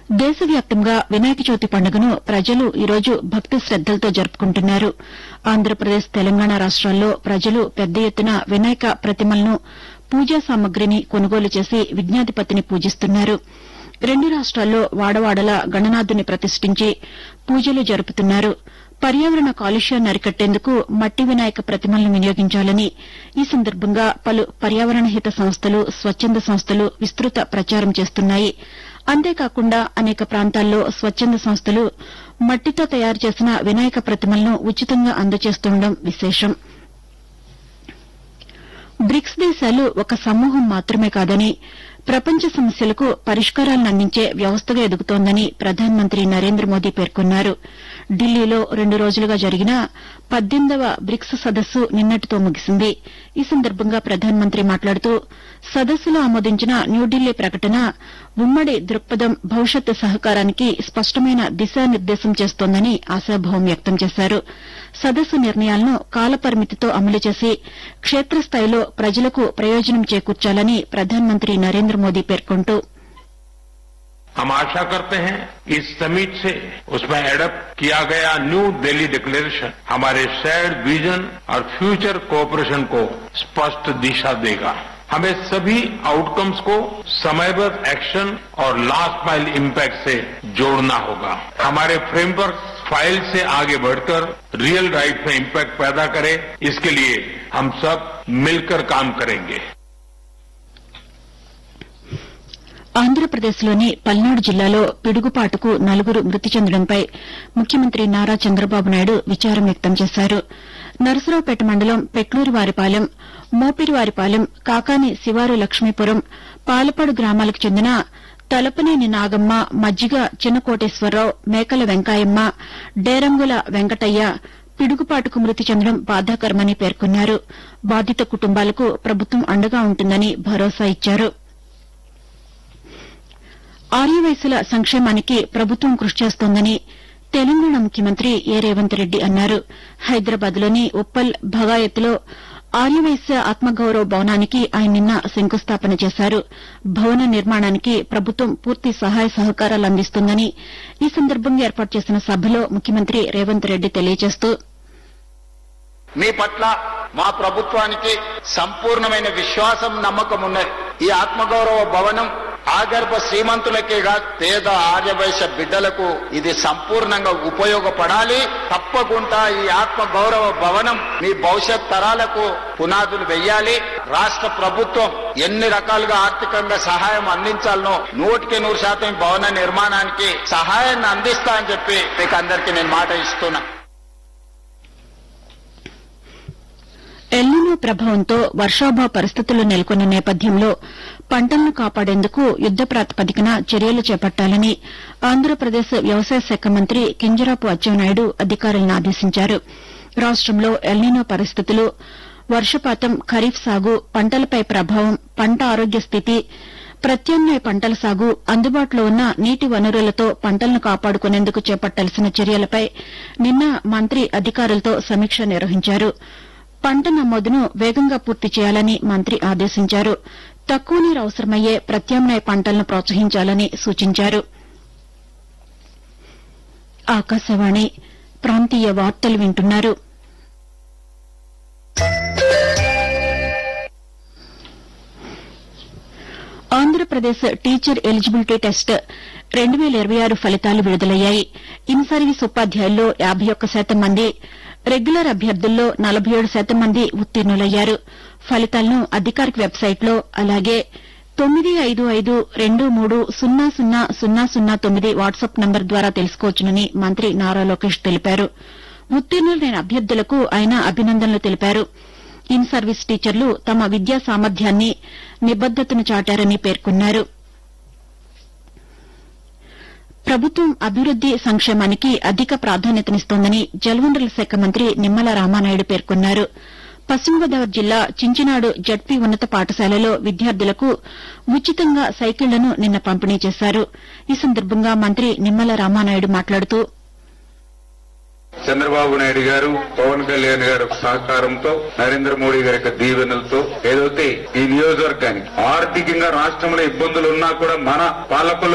దేశవ్యాప్తంగా వినాయక చవితి పండుగను ప్రజలు ఈరోజు భక్తి శ్రద్దలతో జరుపుకుంటున్నారు. ఆంధ్రప్రదేశ్, తెలంగాణ రాష్ట్రాల్లో ప్రజలు పెద్ద ఎత్తున వినాయక ప్రతిమలను, పూజా సామగ్రిని కొనుగోలు చేసి విఘ్నాధిపతిని పూజిస్తున్నారు. రెండు రాష్ట్రాల్లో వాడవాడలా గణనాథుని ప్రతిష్ఠించి పూజలు జరుపుతున్నారు. పర్యావరణ కాలుష్యాన్ని అరికట్టేందుకు మట్టి వినాయక ప్రతిమలను వినియోగించాలని ఈ సందర్భంగా పలు పర్యావరణ హిత సంస్థలు, స్వచ్చంద సంస్థలు విస్తృత ప్రచారం చేస్తున్నాయి. అంతేకాకుండా అనేక ప్రాంతాల్లో స్వచ్చంద సంస్థలు మట్టితో తయారు చేసిన వినాయక ప్రతిమలను ఉచితంగా అందజేస్తుండడం విశేషం. బ్రిక్స్ దేశాలు ఒక సమూహం మాత్రమే కాదని, ప్రపంచ సమస్యలకు పరిష్కారాలను అందించే వ్యవస్థగా ఎదుగుతోందని ప్రధానమంత్రి నరేంద్ర మోదీ పేర్కొన్నారు. ఢిల్లీలో 2 రోజులుగా జరిగిన 18వ బ్రిక్స్ సదస్సు నిన్నటితో ముగిసింది. ఈ సందర్భంగా ప్రధానమంత్రి మాట్లాడుతూ, సదస్సులో ఆమోదించిన న్యూఢిల్లీ ప్రకటన ఉమ్మడి దృక్పథం భవిష్యత్ సహకారానికి స్పష్టమైన దిశానిర్దేశం చేస్తోందని ఆశాభావం వ్యక్తం చేశారు. సదస్సు నిర్ణయాలను కాలపరిమితితో అమలు చేసి క్షేత్రస్థాయిలో ప్రజలకు ప్రయోజనం చేకూర్చాలని ప్రధానమంత్రి నరేంద్ర మోదీ పేర్కొంటూ, हम आशा करते हैं कि इस समिट से उसमें एडप्ट किया गया न्यू दिल्ली डिक्लेरेशन हमारे शेयर्ड विजन और फ्यूचर कोऑपरेशन को स्पष्ट दिशा देगा. हमें सभी आउटकम्स को समयबद्ध एक्शन और लास्ट माइल इम्पैक्ट से जोड़ना होगा. हमारे फ्रेमवर्क फाइल से आगे बढ़कर रियल लाइफ में इम्पैक्ट पैदा करे, इसके लिए हम सब मिलकर काम करेंगे. ఆంధ్రప్రదేశ్లోని పల్నాడు జిల్లాలో పిడుగుపాటుకు 4 మృతి చెందడంపై ముఖ్యమంత్రి నారా చంద్రబాబు నాయుడు విచారం వ్యక్తం చేశారు. నరసరావుపేట మండలం పెట్లూరివారిపాలెం, మోపిరివారిపాలెం, కాకాని శివారు లక్ష్మీపురం, పాలపాడు గ్రామాలకు చెందిన తలపనేని నాగమ్మ, మజ్జిగ చిన్నకోటేశ్వరరావు, మేకల వెంకాయమ్మ, డేరంగుల వెంకటయ్య పిడుగుపాటుకు మృతి చెందడం బాధాకరమని పేర్కొన్నారు. బాధిత కుటుంబాలకు ప్రభుత్వం అండగా ఉంటుందని భరోసా ఇచ్చారు. ఆర్యవైశ్యుల సంక్షేమానికి ప్రభుత్వం కృషి చేస్తోందని తెలంగాణ ముఖ్యమంత్రి ఏ రేవంత్ రెడ్డి అన్నారు. హైదరాబాద్లోని ఉప్పల్ భగాయత్లో ఆర్యవైశ్య ఆత్మగౌరవ భవనానికి ఆయన నిన్న శంకుస్థాపన చేశారు. భవన నిర్మాణానికి ప్రభుత్వం పూర్తి సహాయ సహకారాలు అందిస్తుందని ఈ సందర్భంగా ఏర్పాటు చేసిన సభలో ముఖ్యమంత్రి రేవంత్ రెడ్డి తెలియజేస్తూ, మీ పట్ల మా ప్రభుత్వానికి సంపూర్ణమైన విశ్వాసం, నమ్మకం ఉన్నది. ఈ ఆత్మగౌరవ భవనం ఆగర్భ శ్రీమంతులకే కాదు, పేద ఆర్యవైశ్య బిడ్డలకు ఇది సంపూర్ణంగా ఉపయోగపడాలి. తప్పకుండా ఈ ఆత్మగౌరవ భవనం మీ భవిష్యత్ తరాలకు పునాదులు వెయ్యాలి. రాష్ట్ర ప్రభుత్వం ఎన్ని రకాలుగా ఆర్థికంగా సహాయం అందించాలనో 100% భవన నిర్మాణానికి సహాయాన్ని అందిస్తా అని చెప్పి మీకు అందరికీ నేను మాట ఇస్తున్నా. ఎల్నినో ప్రభావంతో వర్షాభావ పరిస్థితులు నెలకొన్న నేపథ్యంలో పంటలను కాపాడేందుకు యుద్ద ప్రాతిపదికన చర్యలు చేపట్టాలని ఆంధ్రప్రదేశ్ వ్యవసాయ శాఖ మంత్రి కింజరాపు అచ్చెన్నాయుడు అధికారులను ఆదేశించారు. రాష్టంలో ఎల్నినో పరిస్థితులు, వర్షపాతం, ఖరీఫ్ సాగు, పంటలపై ప్రభావం, పంట ఆరోగ్య స్థితి, ప్రత్యామ్నాయ పంటల సాగు, అందుబాటులో ఉన్న నీటి వనరులతో పంటలను కాపాడుకునేందుకు చేపట్టాల్సిన చర్యలపై నిన్న మంత్రి అధికారులతో సమీక్ష నిర్వహించారు. పంట నమోదును వేగంగా పూర్తి చేయాలని మంత్రి ఆదేశించారు. తక్కువ నీరు అవసరమయ్యే ప్రత్యామ్నాయ పంటలను ప్రోత్సహించాలని సూచించారు. ఆకాశవాణి ప్రాంతీయ వార్తలు వింటున్నారు. ఆంధ్రప్రదేశ్ టీచర్ ఎలిజిబిలిటీ టెస్ట్ 2026 ఫలితాలు విడుదలయ్యాయి. ఇన్ సర్వీస్ ఉపాధ్యాయుల్లో 51% మంది, రెగ్యులర్ అభ్యర్థుల్లో 47% మంది ఉత్తీర్ణులయ్యారు. ఫలితాలను అధికారిక వెబ్సైట్లో, అలాగే 9552300009 వాట్సాప్ నంబర్ ద్వారా తెలుసుకోవచ్చునని మంత్రి నారా లోకేష్ తెలిపారు. ఉత్తీర్ణులైన అభ్యర్థులకు ఆయన అభినందనలు తెలిపారు. ఇన్ సర్వీస్ టీచర్లు తమ విద్యా సామర్థ్యాన్ని, నిబద్దతను చాటారని పేర్కొన్నారు. ప్రభుత్వం అభివృద్ది, సంక్షేమానికి అధిక ప్రాధాన్యతనిస్తోందని జలవనరుల శాఖ మంత్రి నిమ్మల రామానాయుడు పేర్కొన్నారు. పశ్చిమ గోదావరి జిల్లా చించినాడు జడ్పీ ఉన్నత పాఠశాలలో విద్యార్థులకు ఉచితంగా సైకిళ్లను నిన్న పంపిణీ చేశారు. ఈ సందర్భంగా మంత్రి నిమ్మల రామానాయుడు మాట్లాడుతూ, చంద్రబాబు నాయుడు గారు, పవన్ కళ్యాణ్ గారి సహకారంతో, నరేంద్ర మోడీ గారి యొక్క దీవెనలతో ఏదైతే ఈ నియోజకవర్గానికి ఆర్థికంగా రాష్ట్రంలో ఇబ్బందులు ఉన్నా కూడా మన పాలకులు